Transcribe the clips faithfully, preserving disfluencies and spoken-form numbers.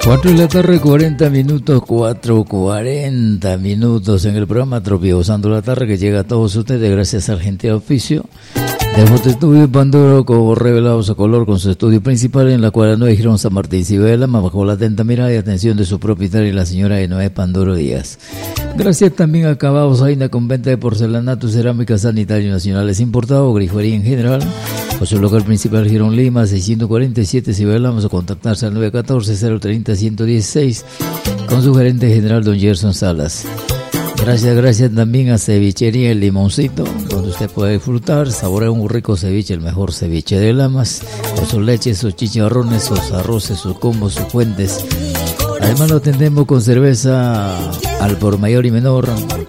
cuatro de la tarde, cuarenta minutos, cuatro, cuarenta minutos en el programa Tropiosando la Tarde, que llega a todos ustedes gracias al gentil oficio de Fotoestudio Panduro, como revelados a color con su estudio principal en la cuadra nueve Girón San Martín Cibela, bajo la atenta mirada y atención de su propietaria, la señora Enoé Panduro Díaz. Gracias también a Acabados Aina, con venta de porcelanato, cerámica, sanitarios nacionales importados, grifería en general, con su local principal Girón Lima, seiscientos cuarenta y siete Cibela. Vamos a contactarse al nueve uno cuatro, cero tres cero, uno uno uno seis con su gerente general, don Gerson Salas. Gracias, gracias también a Cevichería El Limoncito, donde usted puede disfrutar, saborear un rico ceviche, el mejor ceviche de Lamas, con sus leches, sus chicharrones, sus arroces, sus combos, sus fuentes. Además lo atendemos con cerveza al por mayor y menor,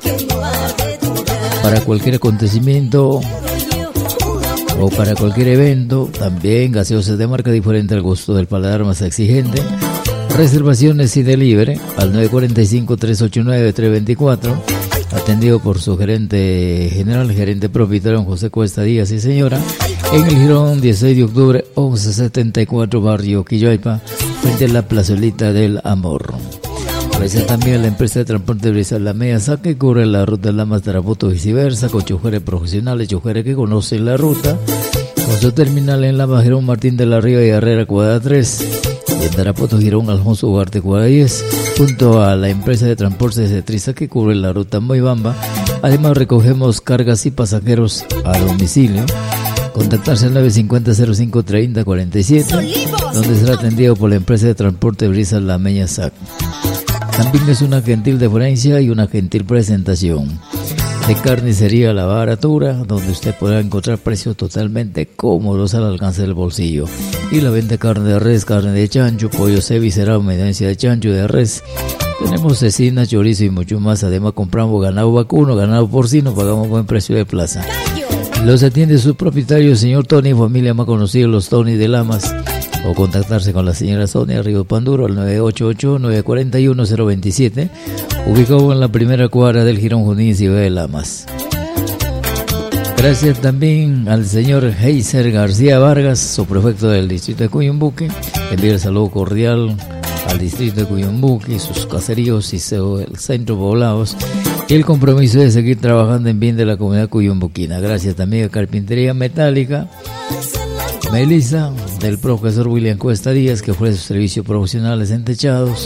para cualquier acontecimiento o para cualquier evento. También gaseosas de marca diferente al gusto del paladar más exigente. Reservaciones y delivery al nueve cuatro cinco, tres ocho nueve, tres dos cuatro, atendido por su gerente general, gerente propietario José Cuesta Díaz y señora, en el Girón dieciséis de octubre, once setenta y cuatro, barrio Quilloipa, frente a la plazolita del Amor. Gracias también a la empresa de transporte Brisa La Mesa, que cubre la ruta de Lamas, Tarapoto y viceversa, con choferes profesionales, choferes que conocen la ruta, con su terminal en Lamas, Girón Martín de la Riva y Herrera, cuadra tres, y en Tarapoto, Girón Alfonso Ugarte, cuadra diez, junto a la empresa de transportes de Triza, que cubre la ruta Moibamba. Además recogemos cargas y pasajeros a domicilio. Contactarse al nueve cinco cero, cero cinco tres cero, cuatro siete, donde será atendido por la empresa de transporte Brisa La Meña S A C. También es una gentil deferencia y una gentil presentación de Carnicería La Baratura, donde usted podrá encontrar precios totalmente cómodos al alcance del bolsillo. Y la venta de carne de res, carne de chancho, pollo visceral, medencia de chancho, de res. Tenemos cecina, chorizo y mucho más. Además compramos ganado vacuno, ganado porcino, pagamos buen precio de plaza. Los atiende su propietario, señor Tony, familia más conocida, los Tony de Lamas. O contactarse con la señora Sonia Río Panduro al nueve ocho ocho, nueve cuatro uno, cero dos siete, ubicado en la primera cuadra del Girón Junín, Ciudad de Lamas. Gracias también al señor Heiser García Vargas, subprefecto del distrito de Cuyumbuque. Envía el saludo cordial al distrito de Cuyumbuque, sus caseríos y su centro poblados, y el compromiso de seguir trabajando en bien de la comunidad cuyumbuquina. Gracias también a Carpintería Metálica Melissa, del profesor William Cuesta Díaz, que ofrece servicios profesionales en techados.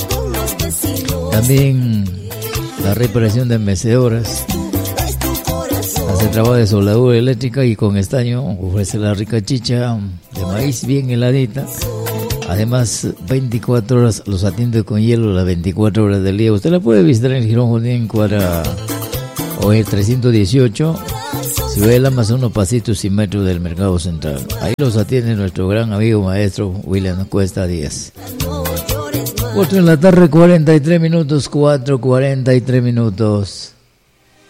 También la reparación de mecedoras, hace trabajo de soldadura eléctrica y con estaño, ofrece la rica chicha de maíz bien heladita. Además, veinticuatro horas los atiende con hielo las veinticuatro horas del día. Usted la puede visitar en el Girón Junín, cuadra o el trescientos dieciocho, si ve el más unos pasitos y metros del Mercado Central. Ahí los atiende nuestro gran amigo maestro William Cuesta Díaz. cuatro de la tarde, cuarenta y tres minutos, cuatro, cuarenta y tres minutos.